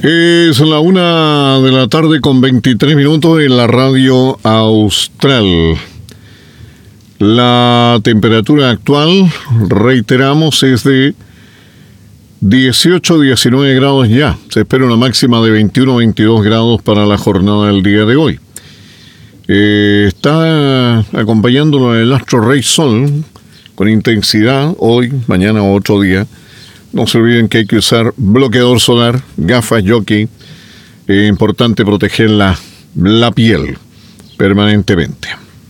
Es la 1:23 con 23 minutos en la radio austral. La temperatura actual, reiteramos, es de 18-19 grados ya. Se espera una máxima de 21-22 grados para la jornada del día de hoy. Está acompañándolo el astro rey Sol con intensidad hoy, mañana o otro día. No se olviden que hay que usar bloqueador solar, gafas, jockey. Es importante proteger la piel permanentemente.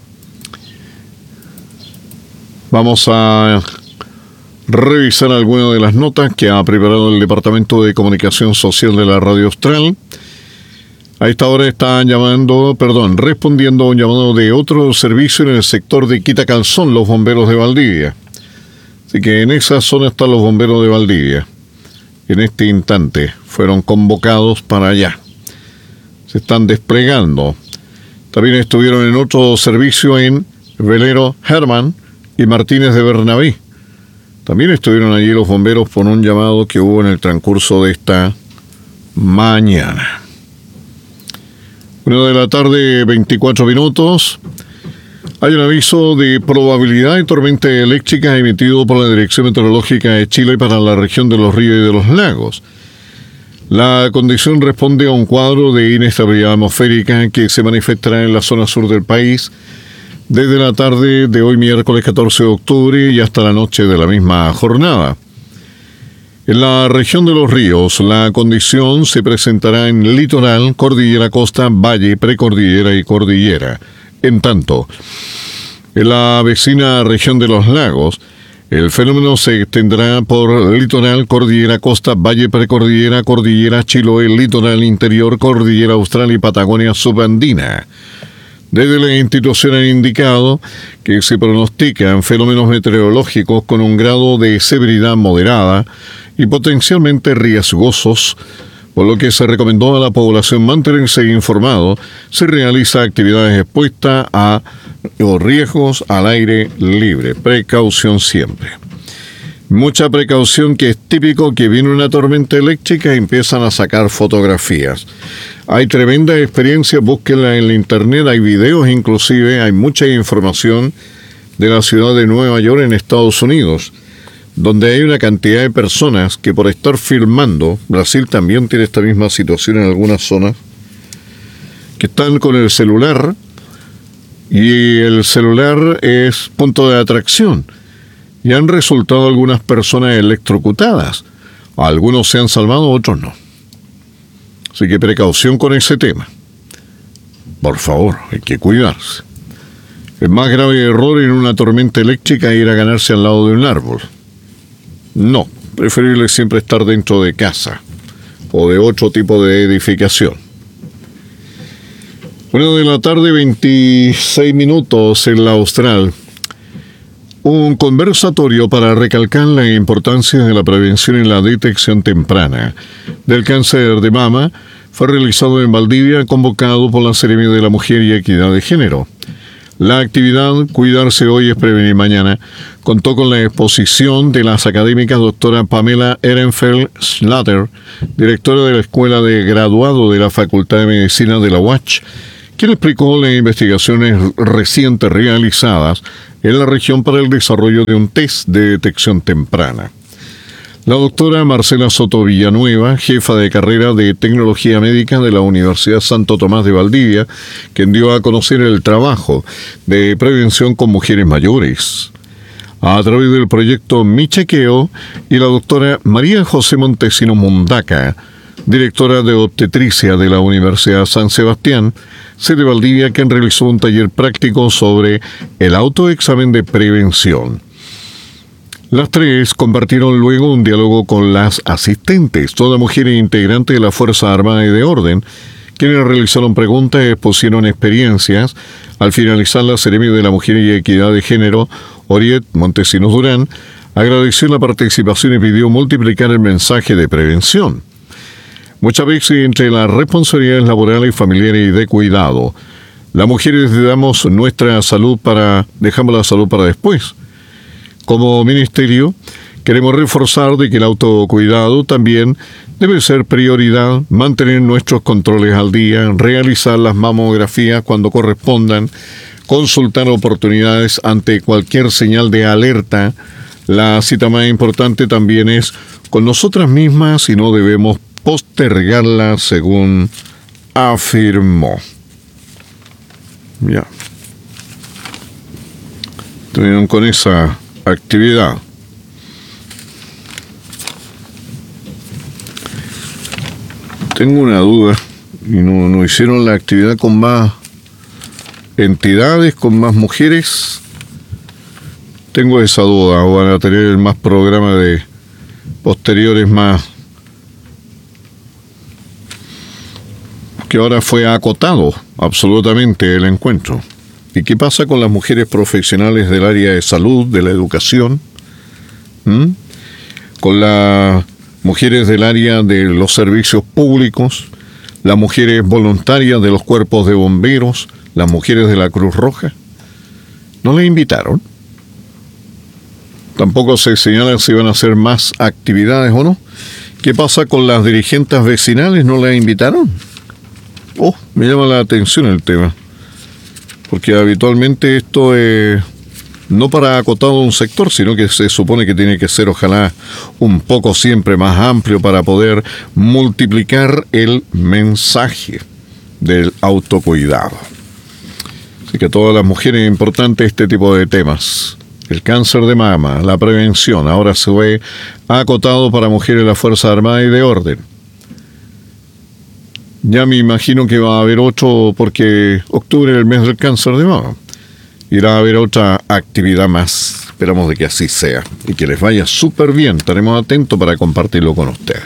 Vamos a revisar algunas de las notas que ha preparado el Departamento de Comunicación Social de la Radio Austral. A esta hora están respondiendo a un llamado de otro servicio en el sector de Quitacalzón, los bomberos de Valdivia. Así que en esa zona están los bomberos de Valdivia. En este instante fueron convocados para allá. Se están desplegando. También estuvieron en otro servicio en Velero Herman y Martínez de Bernabé. También estuvieron allí los bomberos por un llamado que hubo en el transcurso de esta mañana. 1:24 p.m. Hay un aviso de probabilidad de tormenta eléctrica emitido por la Dirección Meteorológica de Chile para la región de los ríos y de los lagos. La condición responde a un cuadro de inestabilidad atmosférica que se manifestará en la zona sur del país desde la tarde de hoy miércoles 14 de octubre y hasta la noche de la misma jornada. En la región de los ríos, la condición se presentará en litoral, cordillera, costa, valle, precordillera y cordillera. En tanto, en la vecina región de los lagos, el fenómeno se extenderá por litoral, cordillera, costa, valle, precordillera, cordillera, Chiloé, litoral interior, cordillera austral y Patagonia subandina. Desde la institución han indicado que se pronostican fenómenos meteorológicos con un grado de severidad moderada y potencialmente riesgosos, por lo que se recomendó a la población mantenerse informado si realiza actividades expuestas a riesgos al aire libre. Precaución siempre. Mucha precaución, que es típico que viene una tormenta eléctrica y empiezan a sacar fotografías. Hay tremenda experiencia, búsquenla en la internet, hay videos inclusive, hay mucha información de la ciudad de Nueva York en Estados Unidos, donde hay una cantidad de personas que por estar filmando, Brasil también tiene esta misma situación en algunas zonas, que están con el celular y el celular es punto de atracción y han resultado algunas personas electrocutadas. Algunos se han salvado, otros no. Así que precaución con ese tema. Por favor, hay que cuidarse. El más grave error en una tormenta eléctrica es ir a ganarse al lado de un árbol. No, preferible siempre estar dentro de casa o de otro tipo de edificación. 1:26 p.m. en la Austral. Un conversatorio para recalcar la importancia de la prevención y la detección temprana del cáncer de mama fue realizado en Valdivia, convocado por la Seremi de la Mujer y Equidad de Género. La actividad Cuidarse hoy es prevenir mañana contó con la exposición de las académicas doctora Pamela Ehrenfeld-Schlatter, directora de la Escuela de Graduado de la Facultad de Medicina de la UACH, quien explicó las investigaciones recientes realizadas en la región para el desarrollo de un test de detección temprana. La doctora Marcela Soto Villanueva, jefa de carrera de Tecnología Médica de la Universidad Santo Tomás de Valdivia, quien dio a conocer el trabajo de prevención con mujeres mayores a través del proyecto Mi Chequeo, y la doctora María José Montesino Mundaca, directora de obstetricia de la Universidad San Sebastián, sede Valdivia, quien realizó un taller práctico sobre el autoexamen de prevención. Las tres compartieron luego un diálogo con las asistentes, todas mujeres integrantes de la Fuerza Armada y de Orden, quienes realizaron preguntas y expusieron experiencias. Al finalizar, la Seremi de la Mujer y Equidad de Género, Oriet Montesinos Durán, agradeció la participación y pidió multiplicar el mensaje de prevención. Muchas veces, entre las responsabilidades laborales y familiares y de cuidado, las mujeres dejamos dejamos la salud para después. Como ministerio, Queremos reforzar de que el autocuidado también debe ser prioridad, mantener nuestros controles al día, realizar las mamografías cuando correspondan, consultar oportunidades ante cualquier señal de alerta. La cita más importante también es con nosotras mismas y no debemos postergarla, según afirmó. Ya. Estuvieron con esa actividad. Tengo una duda, y no hicieron la actividad con más entidades, con más mujeres. Tengo esa duda, o van a tener más programas de posteriores más, que ahora fue acotado absolutamente el encuentro. ¿Y qué pasa con las mujeres profesionales del área de salud, de la educación? Con las mujeres del área de los servicios públicos, las mujeres voluntarias de los cuerpos de bomberos, las mujeres de la Cruz Roja. ¿No les invitaron? Tampoco se señala si van a hacer más actividades o no. ¿Qué pasa con las dirigentes vecinales? ¿No las invitaron? Me llama la atención el tema. Porque habitualmente esto es no para acotado un sector, sino que se supone que tiene que ser, ojalá, un poco siempre más amplio para poder multiplicar el mensaje del autocuidado. Así que a todas las mujeres es importante este tipo de temas. El cáncer de mama, la prevención, ahora se ve acotado para mujeres de la Fuerza Armada y de Orden. Ya me imagino que va a haber otro, porque octubre es el mes del cáncer de mama. Irá a haber otra actividad más. Esperamos de que así sea y que les vaya súper bien. Estaremos atentos para compartirlo con ustedes.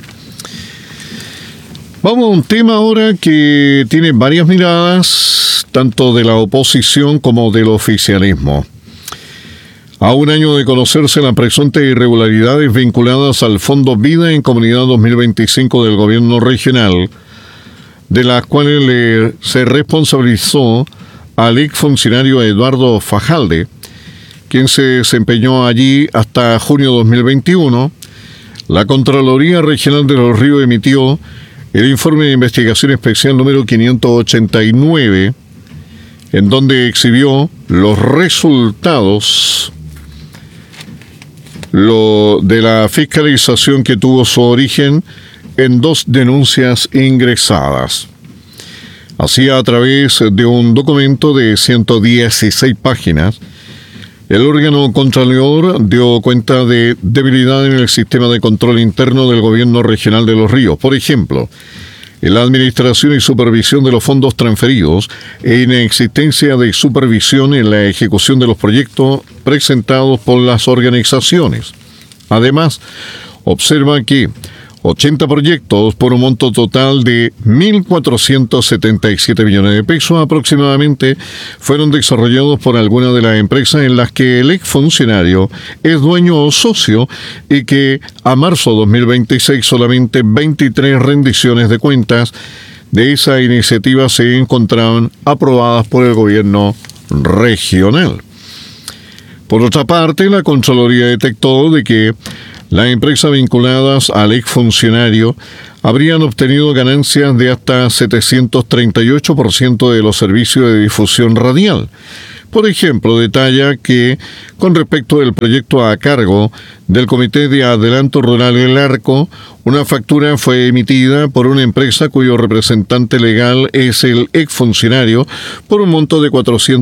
Vamos a un tema ahora que tiene varias miradas, tanto de la oposición como del oficialismo. A un año de conocerse las presuntas irregularidades vinculadas al Fondo Vida en Comunidad 2025 del gobierno regional, de las cuales se responsabilizó al exfuncionario Eduardo Fajalde, quien se desempeñó allí hasta junio de 2021, la Contraloría Regional de Los Ríos emitió el informe de investigación especial número 589, en donde exhibió los resultados de la fiscalización que tuvo su origen en 2 denuncias ingresadas. Así, a través de un documento de 116 páginas, el órgano controlador dio cuenta de debilidad en el sistema de control interno del gobierno regional de Los Ríos. Por ejemplo, en la administración y supervisión de los fondos transferidos e inexistencia de supervisión en la ejecución de los proyectos presentados por las organizaciones. Además, observa que 80 proyectos por un monto total de 1.477 millones de pesos aproximadamente fueron desarrollados por alguna de las empresas en las que el exfuncionario es dueño o socio y que a marzo de 2026 solamente 23 rendiciones de cuentas de esa iniciativa se encontraban aprobadas por el gobierno regional. Por otra parte, la Contraloría detectó de que las empresas vinculadas al exfuncionario habrían obtenido ganancias de hasta 738% de los servicios de difusión radial. Por ejemplo, detalla que con respecto del proyecto a cargo del Comité de Adelanto Rural El Arco, una factura fue emitida por una empresa cuyo representante legal es el exfuncionario por un monto de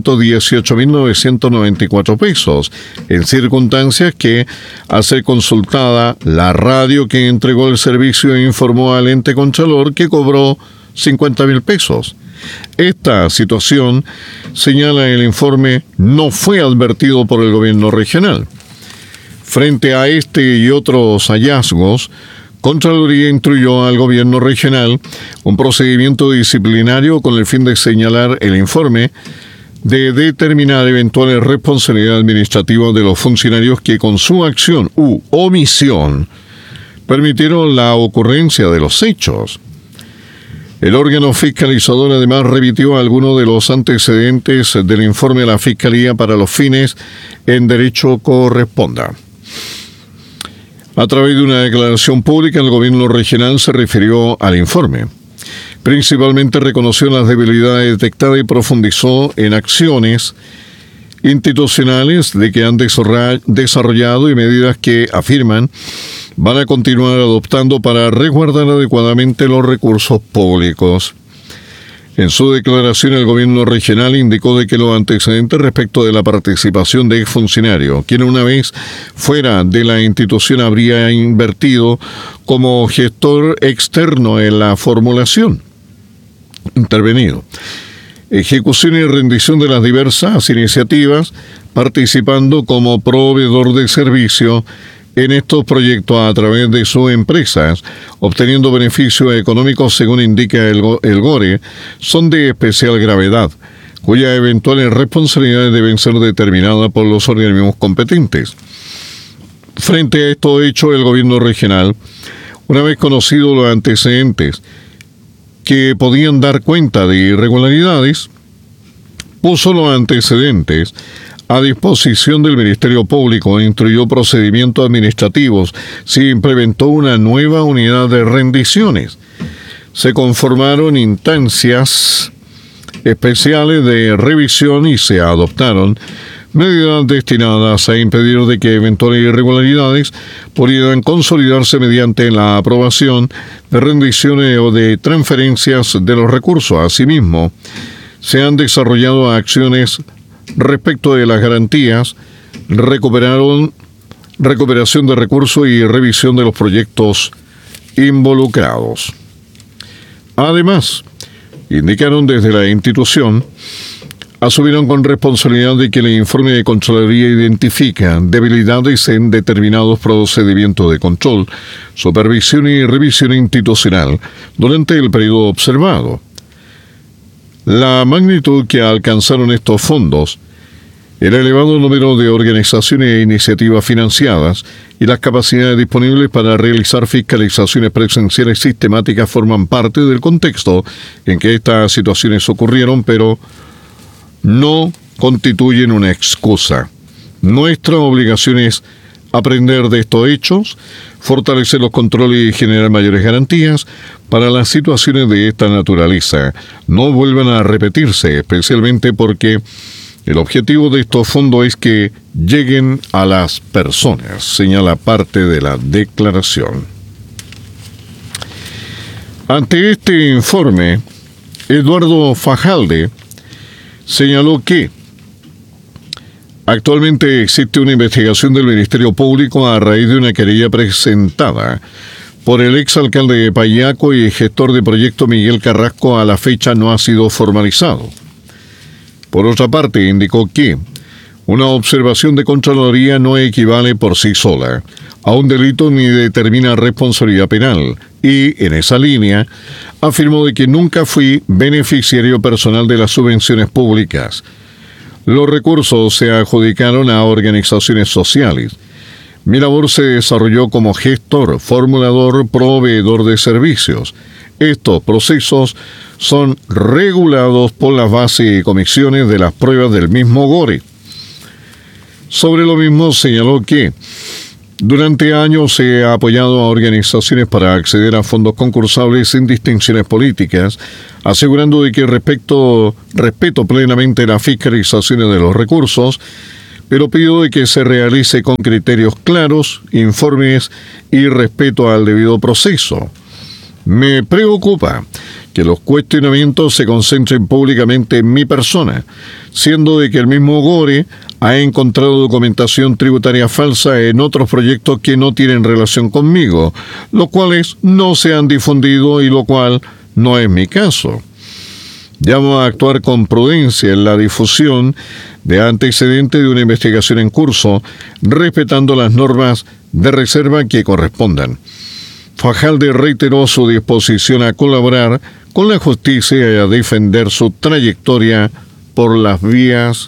418.994 pesos, en circunstancias que, al ser consultada, la radio que entregó el servicio informó al ente contralor que cobró 50.000 pesos. Esta situación, señala el informe, no fue advertido por el gobierno regional. Frente a este y otros hallazgos, Contraloría instruyó al gobierno regional un procedimiento disciplinario con el fin de señalar el informe, de determinar eventuales responsabilidades administrativas de los funcionarios que con su acción u omisión permitieron la ocurrencia de los hechos. El órgano fiscalizador además remitió algunos de los antecedentes del informe a la Fiscalía para los fines en derecho corresponda. A través de una declaración pública, el gobierno regional se refirió al informe. Principalmente reconoció las debilidades detectadas y profundizó en acciones institucionales de que han desarrollado y medidas que afirman van a continuar adoptando para resguardar adecuadamente los recursos públicos. En su declaración, el gobierno regional indicó de que los antecedentes respecto de la participación de exfuncionarios, quien una vez fuera de la institución habría invertido como gestor externo en la formulación, intervenido, ejecución y rendición de las diversas iniciativas, participando como proveedor de servicio en estos proyectos a través de sus empresas, obteniendo beneficios económicos según indica el GORE, son de especial gravedad, cuyas eventuales responsabilidades deben ser determinadas por los organismos competentes. Frente a estos hechos, el gobierno regional, una vez conocidos los antecedentes que podían dar cuenta de irregularidades, puso los antecedentes a disposición del Ministerio Público, instruyó procedimientos administrativos, se implementó una nueva unidad de rendiciones, se conformaron instancias especiales de revisión y se adoptaron medidas destinadas a impedir de que eventuales irregularidades pudieran consolidarse mediante la aprobación de rendiciones o de transferencias de los recursos. Asimismo, se han desarrollado acciones respecto de las garantías, recuperación de recursos y revisión de los proyectos involucrados. Además, indicaron desde la institución, asumieron con responsabilidad de que el informe de Contraloría identifica debilidades en determinados procedimientos de control, supervisión y revisión institucional durante el periodo observado. La magnitud que alcanzaron estos fondos, el elevado número de organizaciones e iniciativas financiadas y las capacidades disponibles para realizar fiscalizaciones presenciales sistemáticas forman parte del contexto en que estas situaciones ocurrieron, pero no constituyen una excusa. Nuestra obligación es aprender de estos hechos, fortalecer los controles y generar mayores garantías para las situaciones de esta naturaleza. No vuelvan a repetirse, especialmente porque el objetivo de estos fondos es que lleguen a las personas, señala parte de la declaración. Ante este informe, Eduardo Fajalde señaló que actualmente existe una investigación del Ministerio Público a raíz de una querella presentada por el exalcalde de Payaco y gestor de proyecto Miguel Carrasco. A la fecha no ha sido formalizado. Por otra parte, indicó que una observación de Contraloría no equivale por sí sola a un delito ni determina responsabilidad penal y, en esa línea, afirmó de que nunca fui beneficiario personal de las subvenciones públicas. Los recursos se adjudicaron a organizaciones sociales. Mi labor se desarrolló como gestor, formulador, proveedor de servicios. Estos procesos son regulados por las bases y comisiones de las pruebas del mismo GORE. Sobre lo mismo señaló que durante años se ha apoyado a organizaciones para acceder a fondos concursables sin distinciones políticas, asegurando de que respeto plenamente las fiscalizaciones de los recursos, pero pido de que se realice con criterios claros, informes y respeto al debido proceso. Me preocupa que los cuestionamientos se concentren públicamente en mi persona, siendo de que el mismo GORE ha encontrado documentación tributaria falsa en otros proyectos que no tienen relación conmigo, los cuales no se han difundido y lo cual no es mi caso. Llamo a actuar con prudencia en la difusión de antecedentes de una investigación en curso, respetando las normas de reserva que correspondan. Fajalde reiteró su disposición a colaborar con la justicia y a defender su trayectoria por las vías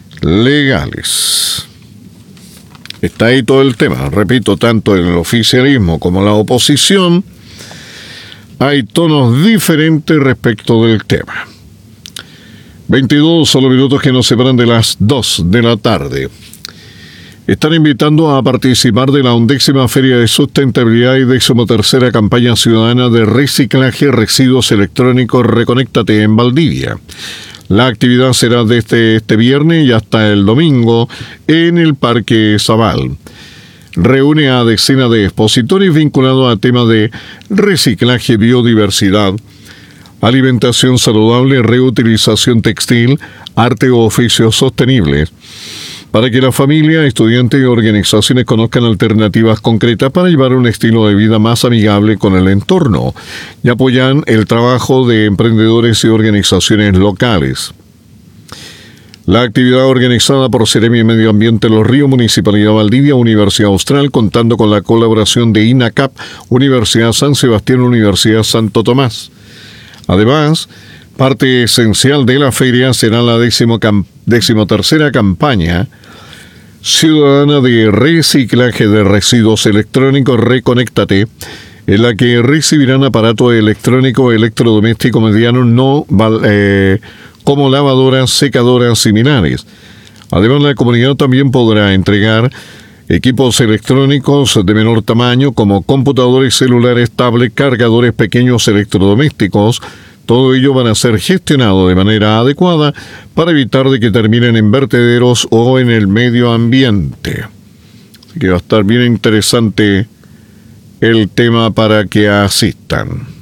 legales. Está ahí todo el tema. Repito, tanto en el oficialismo como en la oposición hay tonos diferentes respecto del tema. 22 son los minutos que nos separan de las 2 de la tarde. Están invitando a participar de la 11ª Feria de Sustentabilidad y 13ª Campaña Ciudadana de Reciclaje Residuos Electrónicos Reconéctate en Valdivia. La actividad será desde este viernes y hasta el domingo en el Parque Zabal. Reúne a decenas de expositores vinculados a temas de reciclaje, biodiversidad, alimentación saludable, reutilización textil, arte o oficios sostenibles, para que la familia, estudiantes y organizaciones conozcan alternativas concretas para llevar un estilo de vida más amigable con el entorno y apoyan el trabajo de emprendedores y organizaciones locales. La actividad organizada por Seremi Medio Ambiente Los Ríos, Municipalidad Valdivia, Universidad Austral, contando con la colaboración de INACAP, Universidad San Sebastián, Universidad Santo Tomás. Además, parte esencial de la feria será la 13ª campaña ciudadana de reciclaje de residuos electrónicos Reconéctate, en la que recibirán aparatos electrónicos electrodomésticos medianos como lavadoras, secadoras similares. Además, la comunidad también podrá entregar equipos electrónicos de menor tamaño como computadores, celulares, tablets, cargadores pequeños electrodomésticos. Todo ello van a ser gestionado de manera adecuada para evitar de que terminen en vertederos o en el medio ambiente. Así que va a estar bien interesante el tema para que asistan.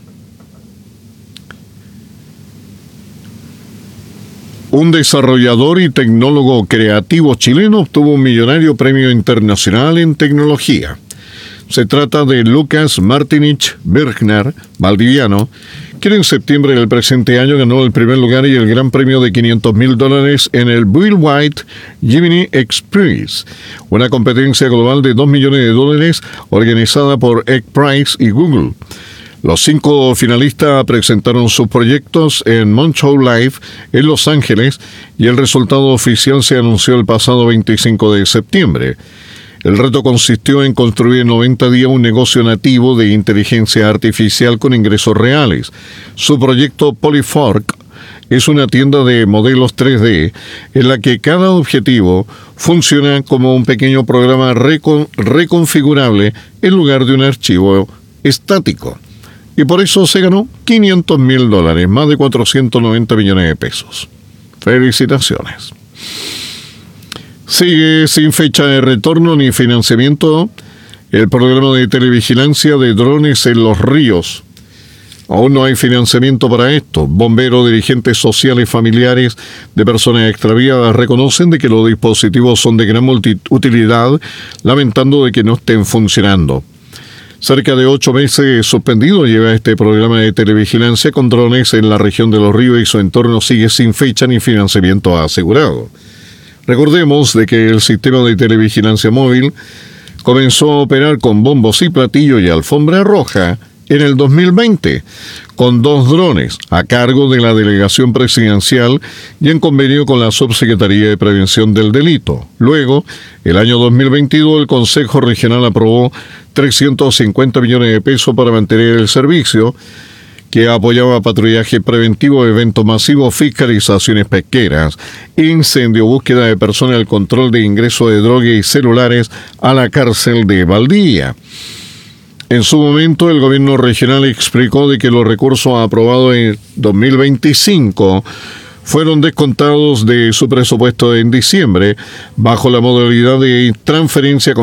Un desarrollador y tecnólogo creativo chileno obtuvo un millonario premio internacional en tecnología. Se trata de Lucas Martinich Bergner, valdiviano, quien en septiembre del presente año ganó el primer lugar y el gran premio de $500,000 en el Bill White Gemini Express, una competencia global de $2 millones organizada por EggPrize y Google. Los 5 finalistas presentaron sus proyectos en Moncho Live en Los Ángeles y el resultado oficial se anunció el pasado 25 de septiembre. El reto consistió en construir en 90 días un negocio nativo de inteligencia artificial con ingresos reales. Su proyecto Polyfork es una tienda de modelos 3D en la que cada objetivo funciona como un pequeño programa reconfigurable en lugar de un archivo estático. Y por eso se ganó $500,000, más de 490 millones de pesos. Felicitaciones. Sigue sin fecha de retorno ni financiamiento el programa de televigilancia de drones en Los Ríos. Aún no hay financiamiento para esto. Bomberos, dirigentes sociales, familiares de personas extraviadas reconocen de que los dispositivos son de gran utilidad, lamentando de que no estén funcionando. Cerca de 8 meses suspendido lleva este programa de televigilancia con drones en la región de Los Ríos y su entorno sigue sin fecha ni financiamiento asegurado. Recordemos de que el sistema de televigilancia móvil comenzó a operar con bombos y platillos y alfombra roja en el 2020, con 2 drones a cargo de la Delegación Presidencial y en convenio con la Subsecretaría de Prevención del Delito. Luego, el año 2022, el Consejo Regional aprobó 350 millones de pesos para mantener el servicio, que apoyaba patrullaje preventivo, eventos masivos, fiscalizaciones pesqueras, incendio, búsqueda de personas, el control de ingreso de drogas y celulares a la cárcel de Valdivia. En su momento, el gobierno regional explicó de que los recursos aprobados en 2025 fueron descontados de su presupuesto en diciembre, bajo la modalidad de transferencia